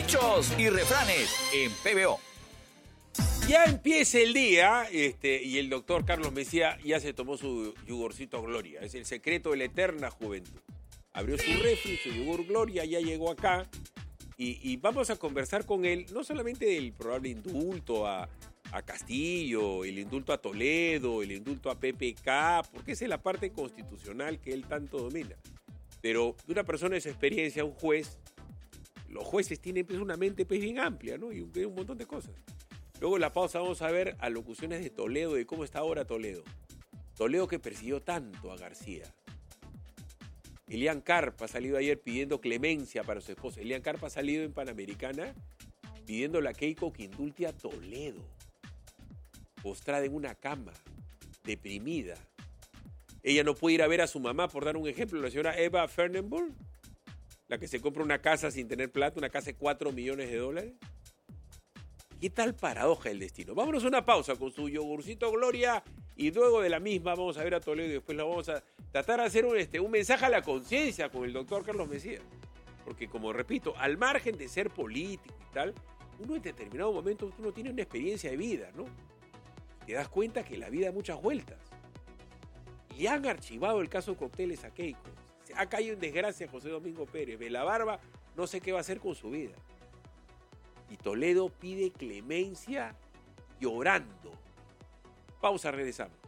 Dichos y refranes en PBO. Ya empieza el día y el doctor Carlos Mesía ya se tomó su yogurcito Gloria. Es el secreto de la eterna juventud. Abrió su refri, su yogur Gloria, ya llegó acá y vamos a conversar con él, no solamente del probable indulto a Castillo, el indulto a Toledo, el indulto a PPK, porque esa es la parte constitucional que él tanto domina. Pero de una persona de su experiencia, un juez, los jueces tienen pues, una mente pues, bien amplia, ¿no? Y un montón de cosas. Luego en la pausa vamos a ver alocuciones de Toledo, de cómo está ahora Toledo. Toledo que persiguió tanto a García. Elian Carpa ha salido ayer pidiendo clemencia para su esposa. Elian Carpa ha salido en Panamericana pidiéndole a Keiko que indulte a Toledo. Postrada en una cama, deprimida. Ella no puede ir a ver a su mamá, por dar un ejemplo, la señora Eva Fernenberg, la que se compra una casa sin tener plata, una casa de $4 millones. ¿Qué tal paradoja del destino? Vámonos a una pausa con su yogurcito Gloria y luego de la misma vamos a ver a Toledo y después la vamos a tratar de hacer un mensaje a la conciencia con el doctor Carlos Mesía. Porque como repito, al margen de ser político y tal, uno en determinado momento uno tiene una experiencia de vida, ¿no? Te das cuenta que la vida da muchas vueltas. Le han archivado el caso Cócteles a Keiko. Se ha caído en desgracia José Domingo Pérez. Belabarba no sé qué va a hacer con su vida. Y Toledo pide clemencia llorando. Pausa, regresamos.